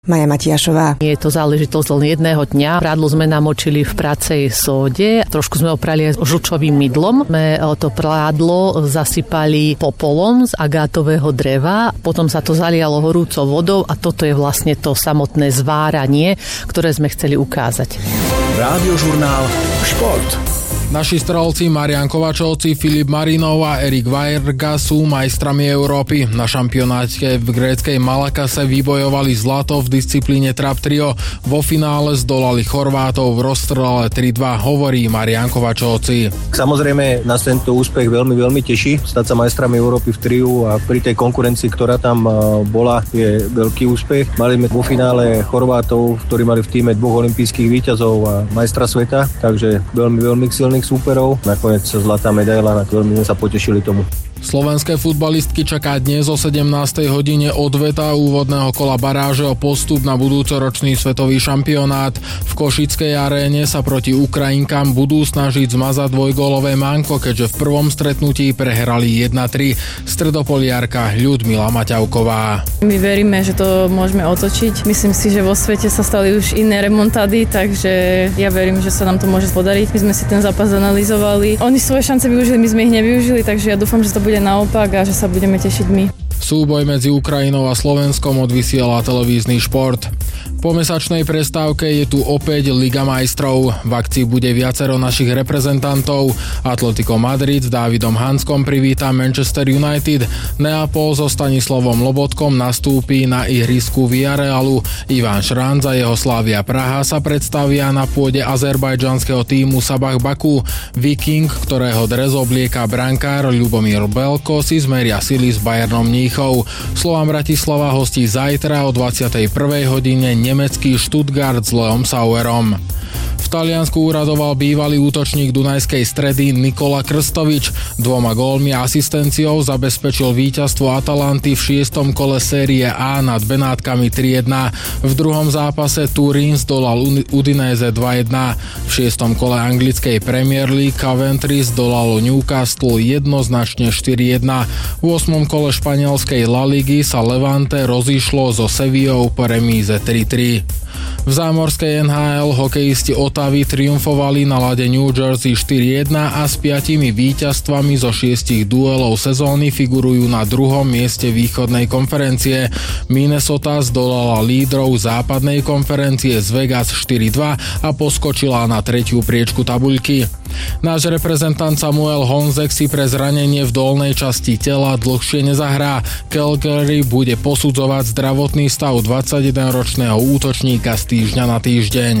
Maja Matiašová. Je to záležitosť len jedného dňa. Prádlo sme namočili v pracej sóde, trošku sme ho prali aj žlčovým mydlom. My to prádlo zasypali popolom z agátového dreva, potom sa to zalialo horúcou vodou a toto je vlastne to samotné zváranie, ktoré sme chceli ukázať. Rádiožurnál Šport. Naši strelci Marián Kovačovci, Filip Marinov a Erik Varga sú majstrami Európy. Na šampionáte v gréckej Malakase vybojovali zlato v disciplíne trap trio. Vo finále zdolali Chorvátov v rozstrele 3-2, hovorí Marián Kovačovci. Samozrejme nás tento úspech veľmi teší. Stať sa majstrami Európy v triu a pri tej konkurencii, ktorá tam bola, je veľký úspech. Mali sme vo finále Chorvátov, ktorí mali v tíme 2 olympijských víťazov a majstra sveta, takže veľmi silných súperov. Nakoniec zlatá medaila, na veľmi sme sa potešili tomu. Slovenské futbalistky čaká dnes o 17. hodine odveta úvodného kola baráže o postup na budúcoročný svetový šampionát. V Košickej aréne sa proti Ukrajinkám budú snažiť zmazať dvojgólové manko, keďže v prvom stretnutí prehrali 1-3. Stredopoliarka Ľudmila Maťavková. My veríme, že to môžeme otočiť. Myslím si, že vo svete sa stali už iné remontády, takže ja verím, že sa nám to môže podariť. My sme si ten zápas analyzovali. Oni svoje šance využili, my sme ich nevyužili, takže ja dúfam, že to bude naopak a že sa budeme tešiť my. Súboj medzi Ukrajinou a Slovenskom odvysiela televízny Šport. Po mesačnej prestávke je tu opäť Liga majstrov. V akcii bude viacero našich reprezentantov. Atletico Madrid s Dávidom Hanskom privíta Manchester United. Neapol so Stanislavom Lobotkom nastúpi na ihrisku Villarealu. Ivan Šranc a jeho Slavia Praha sa predstavia na pôde azerbajdžanského tímu Sabah Baku. Viking, ktorého dres oblieka brankár Ľubomír Belko, si zmeria sily s Bayernom Mníchov. Slovan Bratislava hostí zajtra o 21. hodine nemecký Stuttgart s Leom Sauerom. V Taliansku uradoval bývalý útočník Dunajskej Stredy Nikola Krstovič. 2 gólmi a asistenciou zabezpečil víťazstvo Atalanty v 6. kole série A nad Benátkami 3-1. V druhom zápase Turín zdolal Udinese 2-1. V 6. kole anglickej Premier League Coventry zdolalo Newcastle jednoznačne 4-1. V 8. kole španielskej La Ligy sa Levante rozišlo so Sevillou po remíze 3-3. V zámorskej NHL hokejisti Otavy triumfovali na ľade New Jersey 4-1 a s 5 víťazstvami zo 6 duelov sezóny figurujú na 2. mieste východnej konferencie. Minnesota zdolala lídrov západnej konferencie z Vegas 4-2 a poskočila na 3. priečku tabuľky. Náš reprezentant Samuel Honzek si pre zranenie v dolnej časti tela dlhšie nezahrá. Calgary bude posudzovať zdravotný stav 21-ročného útočníka z týždňa na týždeň.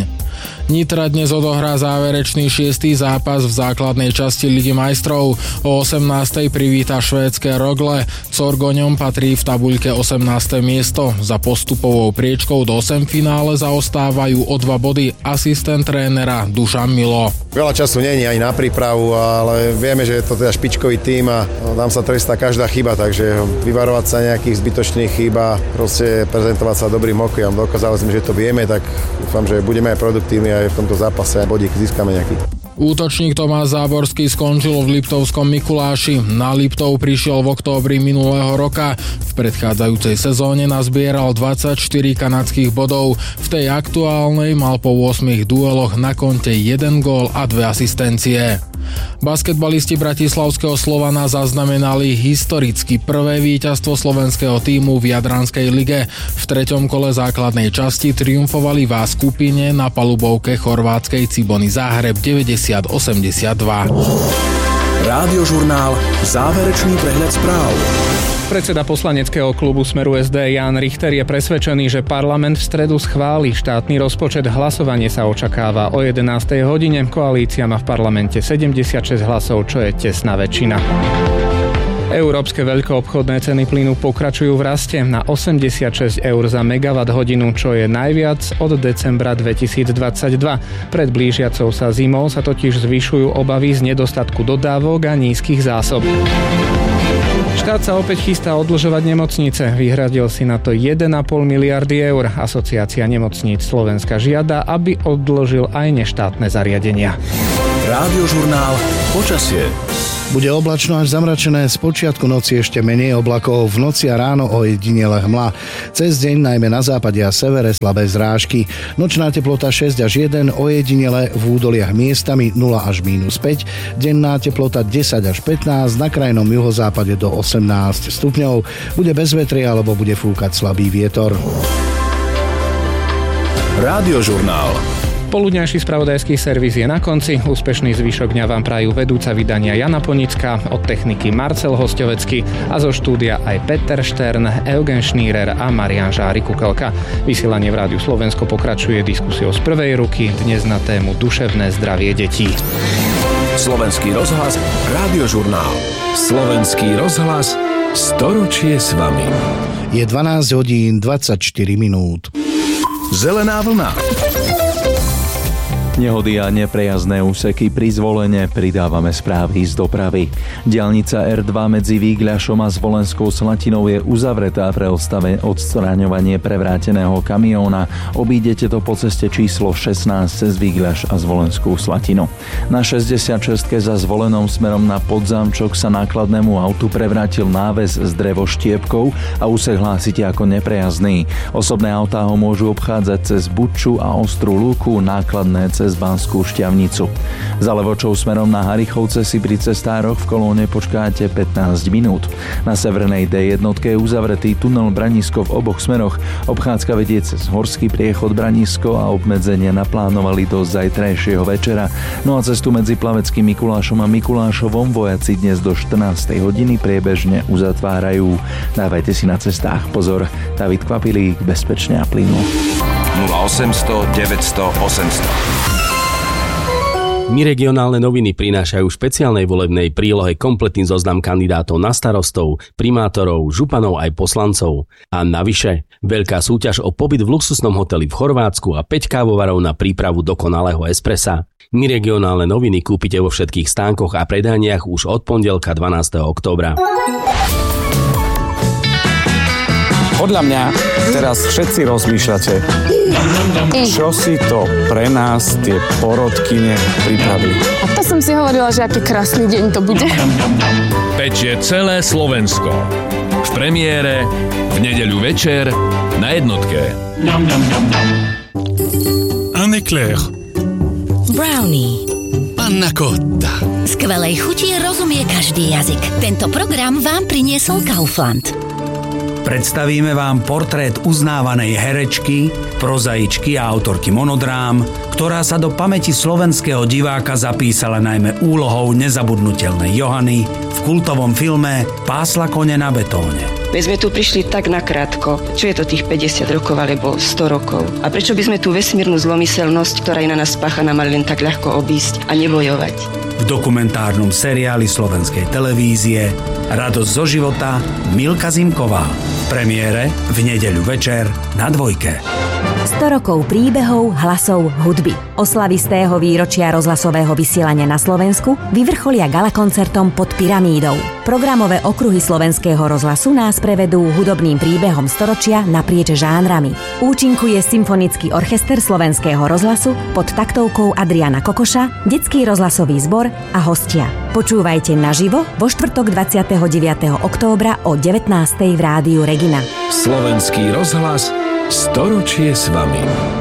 Nitra dnes odohrá záverečný 6. zápas v základnej časti Ligy majstrov. O 18. privíta švédske Rögle. Sorgoňom patrí v tabuľke 18. miesto. Za postupovou priečkou do semifinále zaostávajú o 2 body asistent trénera Dušan Milo. Veľa času nie je ani na prípravu, ale vieme, že je to teda špičkový tím a tam sa trestá každá chyba, takže vyvarovať sa nejakých zbytočných chýb a proste prezentovať sa dobrým hokejom. Dokázali sme, že to vieme, tak dúfam, že budeme aj produktívni aj v tomto zápase a bodík získame nejaký. Útočník Tomáš Záborský skončil v Liptovskom Mikuláši. Na Liptov prišiel v októbri minulého roka. V predchádzajúcej sezóne nazbieral 24 kanadských bodov. V tej aktuálnej mal po 8 dueloch na konte 1 gól a 2 asistencie. Basketbalisti bratislavského Slovana zaznamenali historicky prvé víťazstvo slovenského tímu v Jadranskej lige. V 3. kole základnej časti triumfovali v skupine na palubovke chorvátskej Cibony Záhreb 90-82. Rádiožurnál Záverečný prehľad správ. Predseda poslaneckého klubu Smeru SD Ján Richter je presvedčený, že parlament v stredu schváli štátny rozpočet. Hlasovanie sa očakáva o 11. hodine. Koalícia má v parlamente 76 hlasov, čo je tesná väčšina. Európske veľkoobchodné ceny plynu pokračujú v raste na 86 eur za megawatt hodinu, čo je najviac od decembra 2022. Pred blížiacou sa zimou sa totiž zvyšujú obavy z nedostatku dodávok a nízkych zásob. Štát sa opäť chystá oddlžovať nemocnice. Vyhradil si na to 1,5 miliardy eur. Asociácia nemocníc Slovenska žiada, aby oddlžil aj neštátne zariadenia. Rádiožurnál Počasie. Bude oblačno až zamračené, z počiatku noci ešte menej oblakov, v noci a ráno ojedinele hmla. Cez deň najmä na západe a severe slabé zrážky. Nočná teplota 6 až 1, ojedinele v údoliach miestami 0 až -5, denná teplota 10 až 15, na krajnom juhozápade do 18 stupňov. Bude bez vetrie alebo bude fúkať slabý vietor. Rádiožurnál. Poludňajší spravodajský servis je na konci. Úspešný zvyšok dňa vám prajú vedúca vydania Jana Ponická, od techniky Marcel Hosťovecký a zo štúdia aj Peter Štern, Eugen Šnírer a Marián Žári Kukelka. Vysielanie v Rádiu Slovensko pokračuje diskusiou z prvej ruky, dnes na tému duševné zdravie detí. Slovenský rozhlas, Rádiožurnál. Slovenský rozhlas, storočie s vami. Je 12 hodín 24 minút. Zelená vlna. Nehody a neprejazdné úseky pri Zvolene, pridávame správy z dopravy. Diaľnica R2 medzi Vígľašom a Zvolenskou Slatinou je uzavretá pre odstraňovanie prevráteného kamióna. Obídete to po ceste číslo 16 cez Vígľaš a Zvolenskú Slatinu. Na 66 za Zvolenom smerom na Podzámčok sa nákladnému autu prevrátil náväz s drevoštiepkou a úsek hlásite ako neprejazdný. Osobné autá ho môžu obchádzať cez Budču a Ostrú Lúku, nákladné cez Banskú Šťavnicu. Za Levočou smerom na Harichovce si pri cestároch v kolóne počkáte 15 minút. Na severnej D1 je uzavretý tunel Branisko v oboch smeroch. Obchádzka vedie cez Horský priechod Branisko a obmedzenie naplánovali do zajtrajšieho večera. No a cestu medzi Plaveckým Mikulášom a Mikulášovom vojaci dnes do 14. hodiny priebežne uzatvárajú. Dávajte si na cestách pozor. David Kvapilík, bezpečne a plynulo. 0800 900 800. My regionálne noviny prinášajú v špeciálnej volebnej prílohe kompletný zoznam kandidátov na starostov, primátorov, županov aj poslancov. A navyše, veľká súťaž o pobyt v luxusnom hoteli v Chorvátsku a 5 kávovarov na prípravu dokonalého espressa. My regionálne noviny kúpite vo všetkých stánkoch a predajniach už od pondelka 12. októbra. Podľa mňa teraz všetci rozmýšľate, čo si to pre nás tie porodkyne pripravili. A to som si hovorila, že aký krásny deň to bude. Pečie celé Slovensko. V premiére, v nedeľu večer, na jednotke. Anne Claire. Brownie. Panna cotta. Skvelej chuti rozumie každý jazyk. Tento program vám priniesol Kaufland. Predstavíme vám portrét uznávanej herečky, prozaičky a autorky monodrám, ktorá sa do pamäti slovenského diváka zapísala najmä úlohou nezabudnutelnej Johany v kultovom filme Pásla kone na betóne. My sme tu prišli tak nakrátko. Čo je to tých 50 rokov alebo 100 rokov? A prečo by sme tú vesmírnu zlomyselnosť, ktorá je na nás spáchaná, mali len tak ľahko obísť a nebojovať? V dokumentárnom seriáli slovenskej televízie Radosť zo života Milka Zimková. Premiére v nedeľu večer na Dvojke. 100 rokov príbehov, hlasov, hudby. Oslavy z tého výročia rozhlasového vysielania na Slovensku vyvrcholia galakoncertom pod Pyramídou. Programové okruhy Slovenského rozhlasu nás prevedú hudobným príbehom storočia naprieč žánrami. Účinkuje Symfonický orchester Slovenského rozhlasu pod taktovkou Adriana Kokoša, Detský rozhlasový zbor a hostia. Počúvajte naživo vo štvrtok 29. októbra o 19. v rádiu Regina. Slovenský rozhlas, storočie s vami.